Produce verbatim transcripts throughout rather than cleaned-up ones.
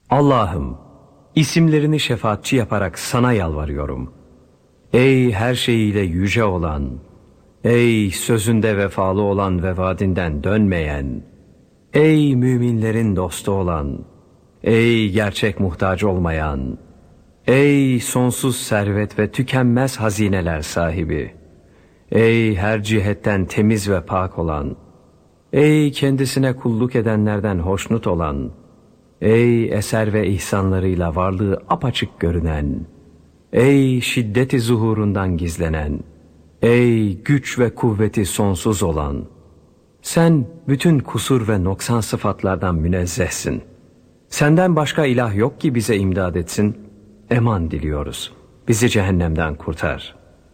Allah'ım, isimlerini şefaatçi yaparak sana yalvarıyorum. Ey her şeyiyle yüce olan, ey sözünde vefalı olan ve vaadinden dönmeyen, ey müminlerin dostu olan, ey gerçek muhtaç olmayan, ey sonsuz servet ve tükenmez hazineler sahibi, ey her cihetten temiz ve pak olan, ey kendisine kulluk edenlerden hoşnut olan, ey eser ve ihsanlarıyla varlığı apaçık görünen, ey şiddeti zuhurundan gizlenen, ey güç ve kuvveti sonsuz olan, sen bütün kusur ve noksan sıfatlardan münezzehsin. Senden başka ilah yok ki bize imdad etsin. Eman diliyoruz. Bizi cehennemden kurtar.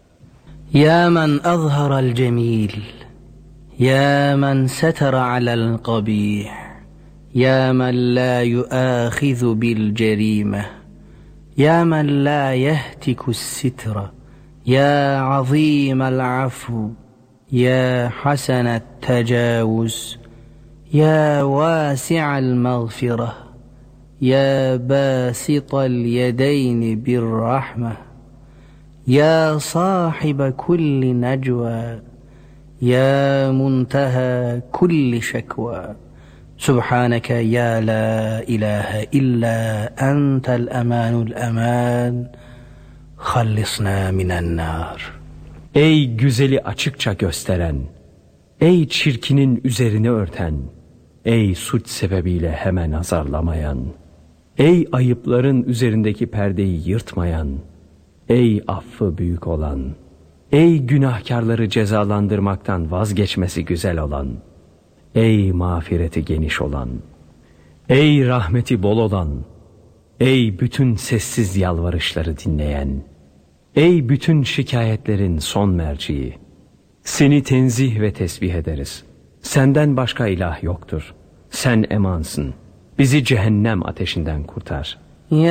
Ya men azharal cemil, ya men setera alel qabih, ya men la yuâhizu bil cerime, ya men la yehtikus sitra, ya azîmel afu, ya hasenet tecavüz, ya vâsi'al mağfireh, ya bâsital yedeyn birrahme, ya sahibe kulli necva, ya munteha kulli şekva. Subhaneke ya la ilahe illa entel emanul eman, hallisna minen nar. Ey güzeli açıkça gösteren, ey çirkinin üzerini örten, ey suç sebebiyle hemen azarlamayan, ey ayıpların üzerindeki perdeyi yırtmayan, ey affı büyük olan, ey günahkarları cezalandırmaktan vazgeçmesi güzel olan, ey mağfireti geniş olan, ey rahmeti bol olan, ey bütün sessiz yalvarışları dinleyen, ey bütün şikayetlerin son merciği, seni tenzih ve tesbih ederiz. Senden başka ilah yoktur. Sen emansın. Bizi cehennem ateşinden kurtar.